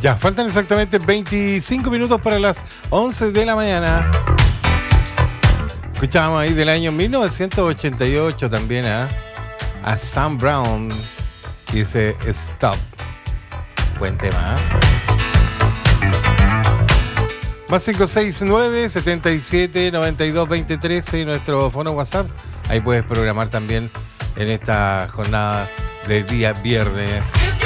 Ya, faltan exactamente 25 minutos para las 11 de la mañana. Escuchábamos ahí del año 1988 también a Sam Brown, que dice Stop. Buen tema, ¿eh? Más 569-77-92-2013, nuestro fono WhatsApp. Ahí puedes programar también en esta jornada de día viernes.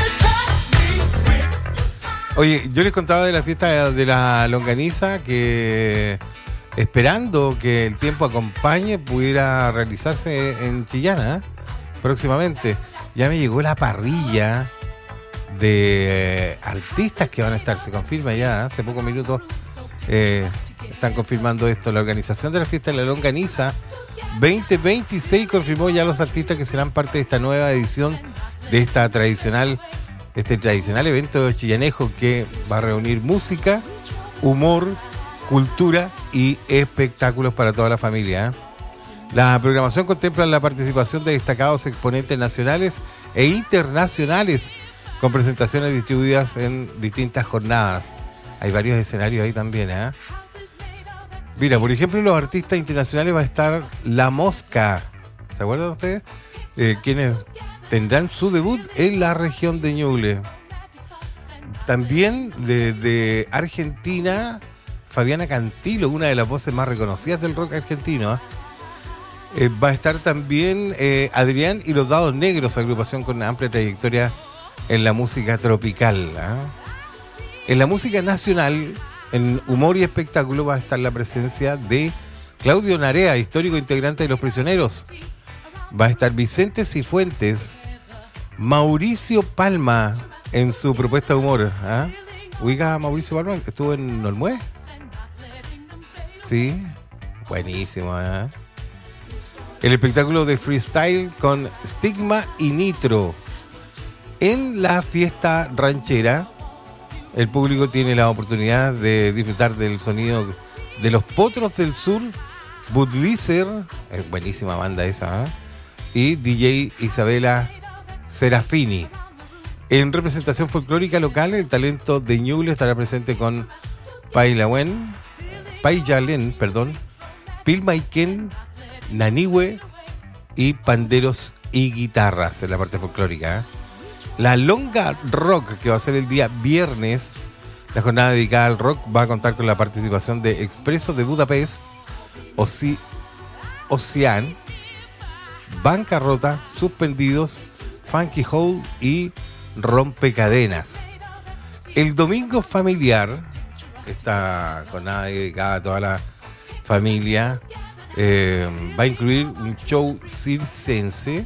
Oye, yo les contaba de la fiesta de la longaniza que, esperando que el tiempo acompañe, pudiera realizarse en Chillán, ¿eh? Próximamente. Ya me llegó la parrilla de artistas que van a estar, se confirma ya, hace pocos minutos están confirmando esto. La organización de la fiesta de la longaniza 2026 confirmó ya los artistas que serán parte de esta nueva edición de este tradicional evento chillanejo que va a reunir música, humor, cultura y espectáculos para toda la familia, ¿eh? La programación contempla la participación de destacados exponentes nacionales e internacionales con presentaciones distribuidas en distintas jornadas. Hay varios escenarios ahí también, ¿eh? Mira, por ejemplo, los artistas internacionales va a estar La Mosca. ¿Se acuerdan ustedes? Quienes tendrán su debut en la región de Ñuble. También de Argentina, Fabiana Cantilo, una de las voces más reconocidas del rock argentino. Va a estar también Adrián y los Dados Negros, agrupación con una amplia trayectoria en la música tropical, ¿eh? En la música nacional, en humor y espectáculo, va a estar la presencia de Claudio Narea, histórico integrante de Los Prisioneros. Va a estar Vicente Cifuentes, Mauricio Palma en su propuesta de humor, ¿eh? Ubica a Mauricio Palma, estuvo en Olmué. Sí, buenísimo, ¿eh? El espectáculo de freestyle con Stigma y Nitro. En la fiesta ranchera, el público tiene la oportunidad de disfrutar del sonido de los Potros del Sur, Budweiser, buenísima banda esa, ¿eh? Y DJ Isabela Serafini. En representación folclórica local, el talento de Ñuble estará presente con Paiyalen, Pilmaiken, Nanihue y panderos y guitarras en la parte folclórica, ¿eh? La Longa Rock, que va a ser el día viernes, la jornada dedicada al rock, va a contar con la participación de Expreso de Budapest, Ocean, Bancarrota, Suspendidos, Funky Hole y Rompecadenas. El domingo familiar, esta jornada dedicada a toda la familia, va a incluir un show circense,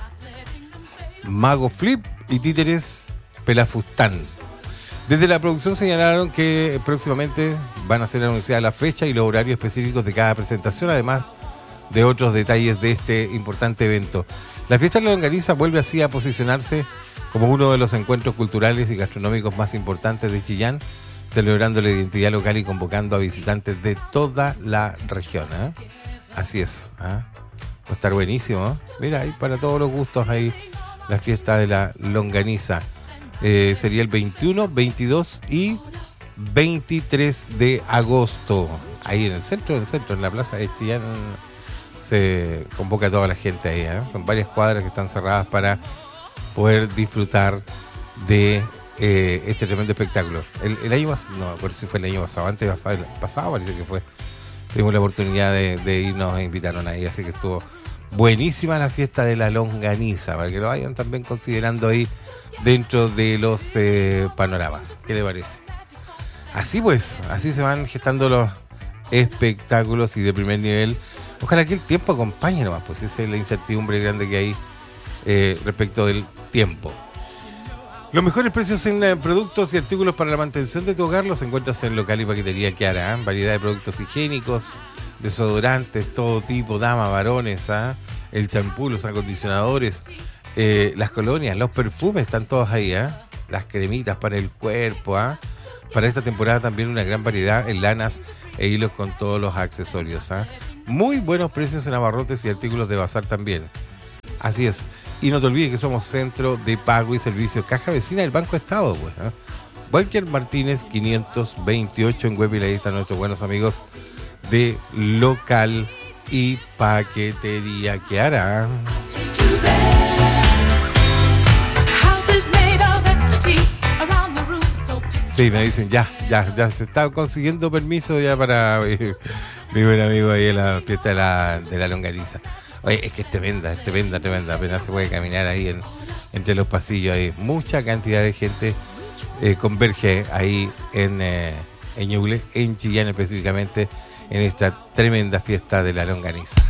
Mago Flip y títeres Pelafustán. Desde la producción señalaron que próximamente van a ser anunciadas la fecha y los horarios específicos de cada presentación, además de otros detalles de este importante evento. La fiesta de la longaniza vuelve así a posicionarse como uno de los encuentros culturales y gastronómicos más importantes de Chillán, celebrando la identidad local y convocando a visitantes de toda la región, ¿eh? Así es, ¿eh? Va a estar buenísimo, ¿eh? Mira, ahí para todos los gustos ahí la fiesta de la longaniza. Sería el 21, 22 y 23 de agosto. Ahí en el centro, en la plaza de Chillán, se convoca a toda la gente ahí, ¿eh? Son varias cuadras que están cerradas para poder disfrutar de este tremendo espectáculo. El año pasado, no, por si fue el año pasado, antes pasado parece que fue. Tuvimos la oportunidad de irnos e invitaron ahí, así que estuvo buenísima la fiesta de la longaniza, para que lo vayan también considerando ahí dentro de los panoramas. ¿Qué le parece? Así pues, así se van gestando los espectáculos y de primer nivel. Ojalá que el tiempo acompañe nomás, pues esa es la incertidumbre grande que hay respecto del tiempo. Los mejores precios en productos y artículos para la mantención de tu hogar los encuentras en Local y Paquetería Kiara, ¿eh? Variedad de productos higiénicos, desodorantes, todo tipo, damas, varones, ¿eh? El champú, los acondicionadores, las colonias, los perfumes, están todos ahí, ¿eh? Las cremitas para el cuerpo, ¿eh? Para esta temporada también una gran variedad en lanas e hilos con todos los accesorios, ¿eh? Muy buenos precios en abarrotes y artículos de bazar también. Así es. Y no te olvides que somos centro de pago y servicios Caja Vecina del Banco Estado, pues, ¿eh? Walker Martínez 528 en web, y ahí están nuestros buenos amigos de Local y Paquetería Kiara. Sí, me dicen ya se está consiguiendo permiso ya para mi buen amigo ahí en la fiesta de la longaniza. Oye, es que es tremenda, apenas se puede caminar ahí entre los pasillos, hay mucha cantidad de gente converge ahí en Ñuble, en Chillán específicamente, en esta tremenda fiesta de la longaniza.